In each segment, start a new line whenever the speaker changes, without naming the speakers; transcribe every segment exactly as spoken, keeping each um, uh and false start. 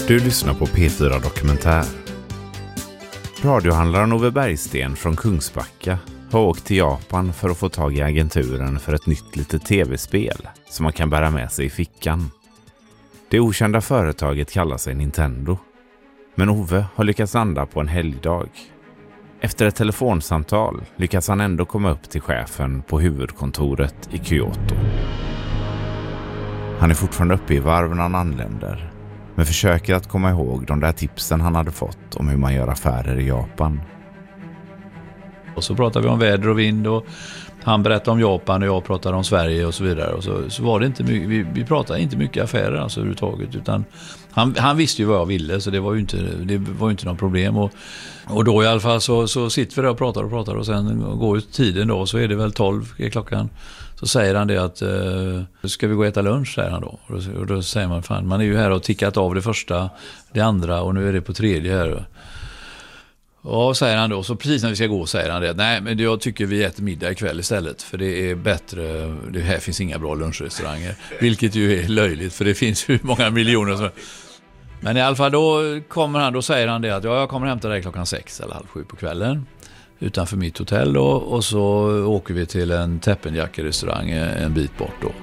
Du lyssnar på P fyra Dokumentär. Radiohandlaren Ove Bergsten från Kungsbacka har åkt till Japan för att få tag i agenturen för ett nytt litet tv-spel som man kan bära med sig i fickan. Det okända företaget kallar sig Nintendo. Men Ove har lyckats landa på en helgdag. Efter ett telefonsamtal lyckas han ändå komma upp till chefen på huvudkontoret i Kyoto. Han är fortfarande uppe i varv när han anländer, men försöker att komma ihåg de där tipsen han hade fått om hur man gör affärer i Japan.
Och så pratade vi om väder och vind och han berättade om Japan och jag pratade om Sverige och så vidare. Och så, så var det inte mycket, vi, vi pratade inte mycket affärer alltså överhuvudtaget, utan han, han visste ju vad jag ville, så det var ju inte, det var ju inte något problem. Och, och då i alla fall så, så sitter vi där och pratar och pratar och sen går ut tiden då, så är det väl tolv är klockan. Så säger han det att uh, ska vi gå och äta lunch, säger han då. Och då, och då säger man, fan, man är ju här och tickat av det första, det andra och nu är det på tredje här. Ja, säger han då. Så precis när vi ska gå säger han det. Nej, men jag tycker vi äter middag ikväll istället. För det är bättre. Det här finns inga bra lunchrestauranger. Vilket ju är löjligt. För det finns hur många miljoner som... Men i alla fall då kommer han. Då säger han det att ja, jag kommer hämta dig klockan sex eller halv sju på kvällen. Utanför mitt hotell då. Och så åker vi till en Teppanyaki-restaurang en bit bort då.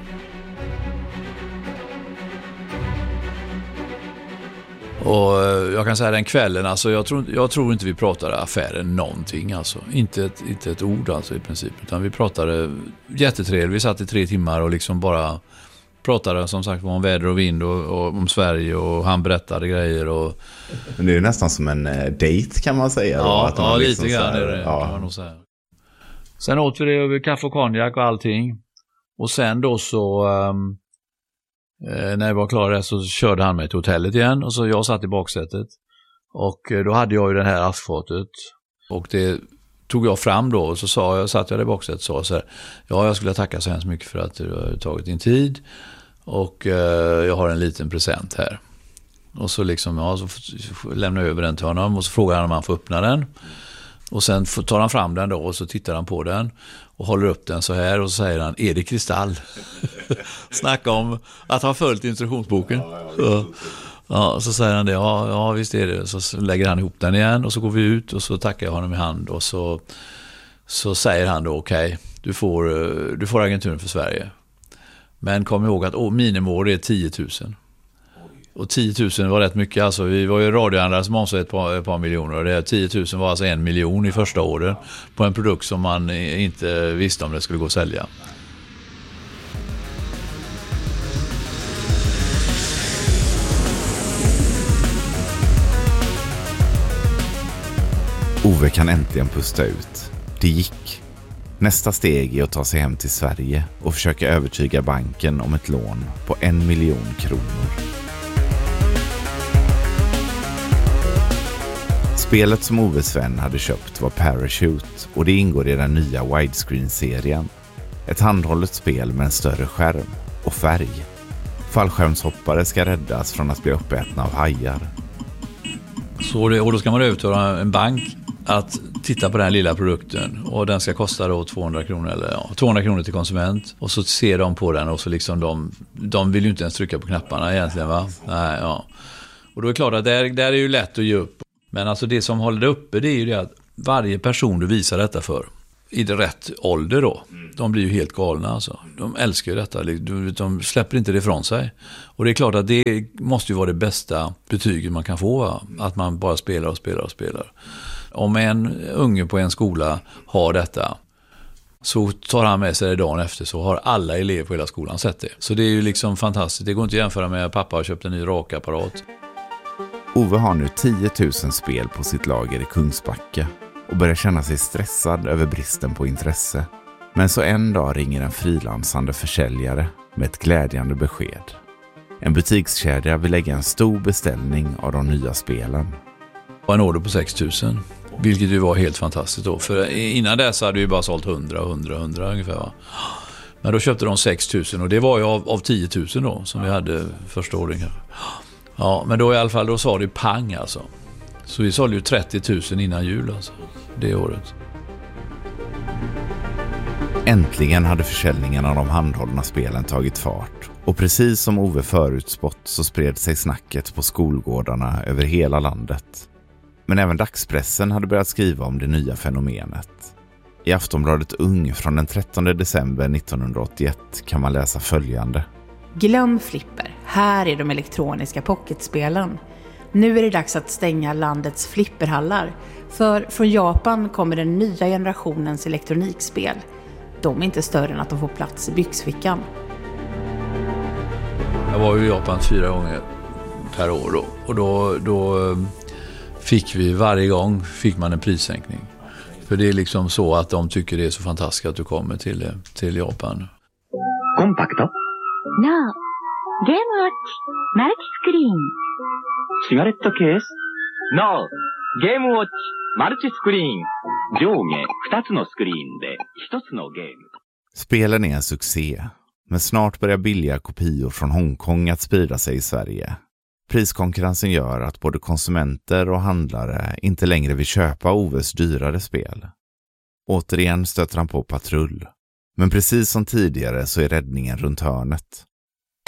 Och jag kan säga den kvällen, alltså jag tror, jag tror inte vi pratade affären någonting alltså. Inte ett, inte ett ord alltså i princip. Utan vi pratade jättetrevligt. Vi satt i tre timmar och liksom bara pratade som sagt om väder och vind och, och om Sverige och han berättade grejer. Och...
Men det är ju nästan som en uh, date kan man säga.
Ja,
då, att
ja
liksom
lite grann
här,
är det,
ja.
kan man nog säga. Sen åt vi det över kaffe och konjak och allting. Och sen då så... Um... när jag var klar där så körde han mig till hotellet igen och så jag satt i baksätet och då hade jag ju den här askfatet och det tog jag fram då och så sa jag, satt jag där i baksätet och sa så här, ja jag skulle tacka så hemskt mycket för att du har tagit din tid och eh, jag har en liten present här. Och så liksom, ja så lämnar jag över den till honom och så frågar han om han får öppna den. Och sen tar han fram den då och så tittar han på den och håller upp den så här och så säger han, är det kristall? Snacka om att ha följt instruktionsboken. Så, ja, så säger han det, ja, ja visst är det. Så lägger han ihop den igen och så går vi ut och så tackar jag honom i hand och så, så säger han då, okej, okay, du, får, du får agenturen för Sverige. Men kom ihåg att oh, minimål är tio tusen. Och tio tusen var rätt mycket, alltså vi var ju radiohandlare som omsatte ett par, ett par miljoner och det tio tusen var alltså en miljon i första året på en produkt som man inte visste om det skulle gå att sälja.
Ove kan äntligen pusta ut. Det gick. Nästa steg är att ta sig hem till Sverige och försöka övertyga banken om ett lån på en miljon kronor. Spelet som Oves vän hade köpt var Parachute och det ingår i den nya widescreen-serien. Ett handhållet spel med en större skärm och färg. Fallskärmshoppare ska räddas från att bli uppätna av hajar.
Så det, och då ska man övertala en bank att titta på den här lilla produkten och den ska kosta då tvåhundra kronor eller ja, tvåhundra kronor till konsument och så ser de på den och så liksom de, de vill ju inte ens trycka på knapparna egentligen va? Nej, ja. Och då är det klart att där, där är ju lätt att ge upp. Men alltså det som håller det uppe det är ju det att varje person du visar detta för i det rätt ålder då, de blir ju helt galna alltså. De älskar ju detta, de släpper inte det ifrån sig. Och det är klart att det måste ju vara det bästa betyget man kan få va? Att man bara spelar och spelar och spelar. Om en unge på en skola har detta så tar han med sig det dagen efter så har alla elever på hela skolan sett det. Så det är ju liksom fantastiskt, det går inte att jämföra med att pappa har köpt en ny rakapparat.
Ove har nu tio tusen spel på sitt lager i Kungsbacka och börjar känna sig stressad över bristen på intresse. Men så en dag ringer en frilansande försäljare med ett glädjande besked. En butikskedja vill lägga en stor beställning av de nya spelen.
En order på sex tusen, vilket ju var helt fantastiskt då. För innan dess hade vi bara sålt hundra, hundra, hundra ungefär va? Men då köpte de sex tusen och det var ju av, av tio tusen då som vi hade första ordningen. Ja, men då i alla fall då sa det pang alltså. Så vi sålde ju trettio tusen innan jul alltså, det året.
Äntligen hade försäljningen av de handhållna spelen tagit fart och precis som Ove förutspått så spred sig snacket på skolgårdarna över hela landet. Men även dagspressen hade börjat skriva om det nya fenomenet. I Aftonbladet Ung från den trettonde december nittonhundraåttioett kan man läsa följande.
Glöm flipper, här är de elektroniska pocketspelen. Nu är det dags att stänga landets flipperhallar, för från Japan kommer den nya generationens elektronikspel. De är inte större än att de får plats i byxfickan.
Jag var ju i Japan fyra gånger per år då, och då, då fick vi varje gång fick man en prissänkning. För det är liksom så att de tycker det är så fantastiskt att du kommer till, till Japan.
Kompakt. No. Game Watch. Multiscreen. Cigaretto-case. No. Game Watch. Multiscreen. 上下ふたつのスクリーンでひとつのゲーム.
Spelen är en succé, men snart börjar billiga kopior från Hongkong att sprida sig i Sverige. Priskonkurrensen gör att både konsumenter och handlare inte längre vill köpa Oves dyrare spel. Återigen stöter han på patrull. Men precis som tidigare så är räddningen runt hörnet.